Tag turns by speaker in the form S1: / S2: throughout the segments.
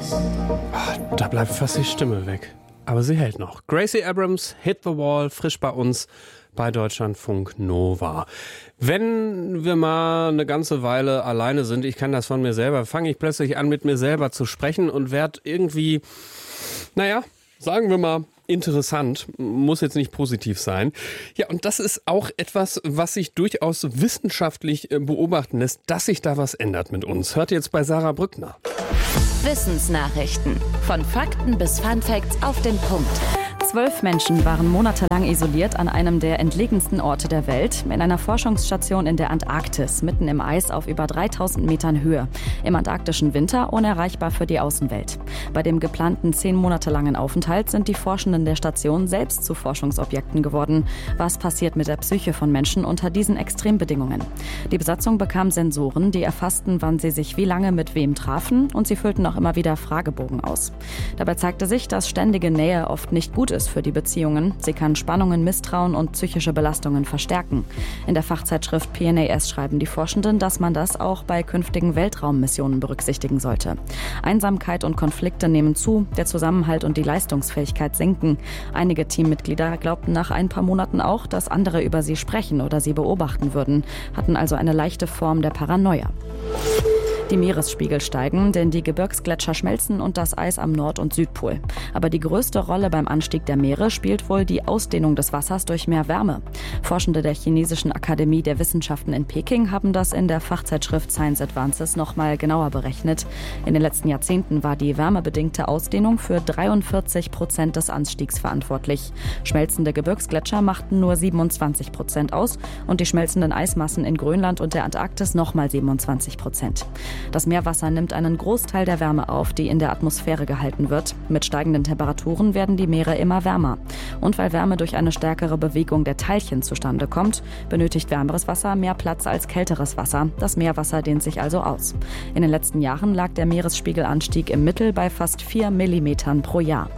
S1: Da bleibt fast die Stimme weg. Aber sie hält noch. Gracie Abrams, Hit the Wall, frisch bei uns bei Deutschlandfunk Nova. Wenn wir mal eine ganze Weile alleine sind, ich kann das von mir selber, fange ich plötzlich an, mit mir selber zu sprechen und werde irgendwie, sagen wir mal, interessant, muss jetzt nicht positiv sein. Ja, und das ist auch etwas, was sich durchaus wissenschaftlich beobachten lässt, dass sich da was ändert mit uns. Hört jetzt bei Sarah Brückner.
S2: Wissensnachrichten. Von Fakten bis Funfacts auf den Punkt.
S3: 12 Menschen waren monatelang isoliert an einem der entlegensten Orte der Welt, in einer Forschungsstation in der Antarktis, mitten im Eis auf über 3000 Metern Höhe. Im antarktischen Winter unerreichbar für die Außenwelt. Bei dem geplanten 10 Monate langen Aufenthalt sind die Forschenden der Station selbst zu Forschungsobjekten geworden. Was passiert mit der Psyche von Menschen unter diesen Extrembedingungen? Die Besatzung bekam Sensoren, die erfassten, wann sie sich wie lange mit wem trafen, und sie füllten auch immer wieder Fragebogen aus. Dabei zeigte sich, dass ständige Nähe oft nicht gut ist für die Beziehungen. Sie kann Spannungen, Misstrauen und psychische Belastungen verstärken. In der Fachzeitschrift PNAS schreiben die Forschenden, dass man das auch bei künftigen Weltraummissionen berücksichtigen sollte. Einsamkeit und Konflikte nehmen zu, der Zusammenhalt und die Leistungsfähigkeit sinken. Einige Teammitglieder glaubten nach ein paar Monaten auch, dass andere über sie sprechen oder sie beobachten würden, hatten also eine leichte Form der Paranoia. Die Meeresspiegel steigen, denn die Gebirgsgletscher schmelzen und das Eis am Nord- und Südpol. Aber die größte Rolle beim Anstieg der Meere spielt wohl die Ausdehnung des Wassers durch mehr Wärme. Forschende der Chinesischen Akademie der Wissenschaften in Peking haben das in der Fachzeitschrift Science Advances noch mal genauer berechnet. In den letzten Jahrzehnten war die wärmebedingte Ausdehnung für 43% des Anstiegs verantwortlich. Schmelzende Gebirgsgletscher machten nur 27% aus und die schmelzenden Eismassen in Grönland und der Antarktis nochmal 27%. Das Meerwasser nimmt einen Großteil der Wärme auf, die in der Atmosphäre gehalten wird. Mit steigenden Temperaturen werden die Meere immer wärmer. Und weil Wärme durch eine stärkere Bewegung der Teilchen zustande kommt, benötigt wärmeres Wasser mehr Platz als kälteres Wasser. Das Meerwasser dehnt sich also aus. In den letzten Jahren lag der Meeresspiegelanstieg im Mittel bei fast 4 Millimetern pro Jahr.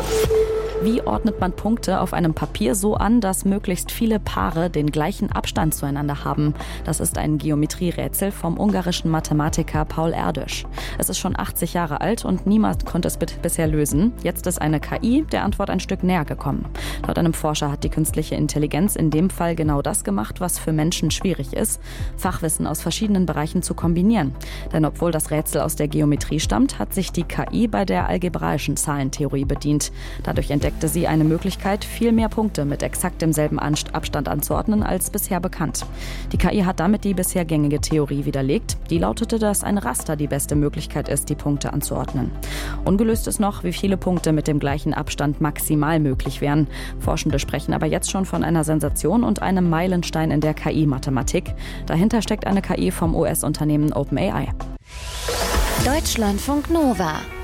S3: Wie ordnet man Punkte auf einem Papier so an, dass möglichst viele Paare den gleichen Abstand zueinander haben? Das ist ein Geometrierätsel vom ungarischen Mathematiker Paul Erdős. Es ist schon 80 Jahre alt und niemand konnte es bisher lösen. Jetzt ist eine KI der Antwort ein Stück näher gekommen. Laut einem Forscher hat die künstliche Intelligenz in dem Fall genau das gemacht, was für Menschen schwierig ist: Fachwissen aus verschiedenen Bereichen zu kombinieren. Denn obwohl das Rätsel aus der Geometrie stammt, hat sich die KI bei der algebraischen Zahlentheorie bedient. Dadurch entdeckte sie eine Möglichkeit, viel mehr Punkte mit exakt demselben Abstand anzuordnen als bisher bekannt. Die KI hat damit die bisher gängige Theorie widerlegt. Die lautete, dass ein Raster die beste Möglichkeit ist, die Punkte anzuordnen. Ungelöst ist noch, wie viele Punkte mit dem gleichen Abstand maximal möglich wären. Forschende sprechen aber jetzt schon von einer Sensation und einem Meilenstein in der KI-Mathematik. Dahinter steckt eine KI vom US-Unternehmen OpenAI.
S2: Deutschlandfunk Nova.